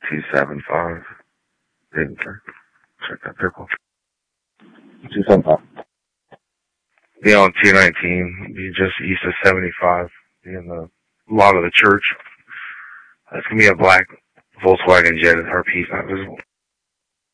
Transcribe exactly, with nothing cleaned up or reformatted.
two seven five. Check that vehicle. two seven five. Be on two nineteen. Be just east of seventy-five. Be in the lot of the church. That's going to be a black Volkswagen Jetta. R P's not visible.